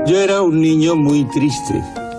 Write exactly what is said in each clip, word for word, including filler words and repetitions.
Yo era un niño muy triste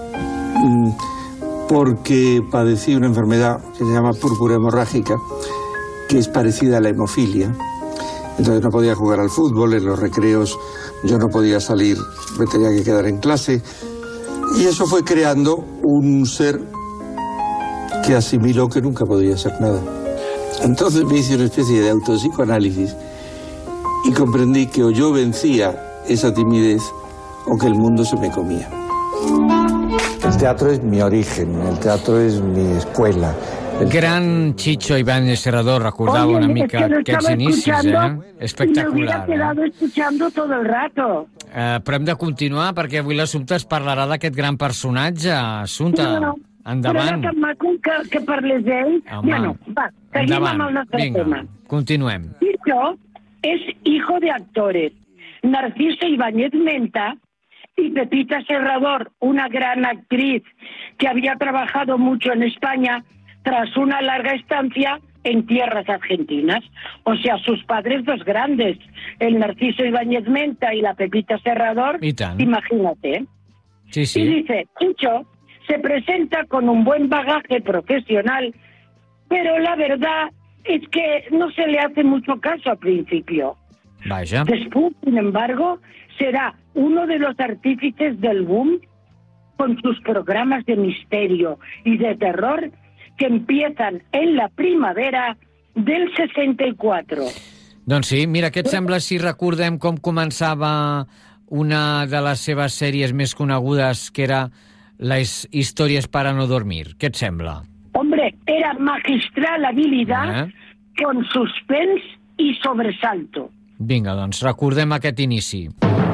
porque padecí una enfermedad que se llama púrpura hemorrágica, que es parecida a la hemofilia. Entonces no podía jugar al fútbol, en los recreos yo no podía salir, me tenía que quedar en clase. Y eso fue creando un ser que asimiló que nunca podía ser nada. Entonces me hice una especie de autopsicoanálisis y comprendí que o yo vencía esa timidez o que el mundo se me comía. El teatro es mi origen, el teatro es mi escuela. El gran Chicho Ibáñez Serrador recordava Oye, una mica aquests inicis, eh? Espectacular. Me quedado eh? escuchando todo el rato. Uh, però hem de continuar, perquè avui l'Assumpta es parlarà d'aquest gran personatge. Assumpta, no, endavant. Però era tan maco que, que parlés d'ell. Bueno, va, seguim endavant. amb el nostre Vinga, tema. Continuem. Chicho es hijo de actores. Narciso Ibáñez Menta y Pepita Serrador, una gran actriz que había trabajado mucho en España tras una larga estancia en tierras argentinas. O sea, sus padres dos grandes, el Narciso Ibáñez Menta y la Pepita Serrador, imagínate. Sí, sí. Y dice, Chicho se presenta con un buen bagaje profesional, pero la verdad es que no se le hace mucho caso al principio. Vaya. Después, sin embargo, será uno de los artífices del boom con sus programas de misterio y de terror que empiezan en la primavera del seixanta-quatre. Doncs sí, mira, què et sembla si recordem com començava una de les seves sèries més conegudes, que era Les historias para no dormir? Què et sembla? Hombre, era magistral habilidad eh? con suspens y sobresalto. Vinga, doncs recordem aquest inici.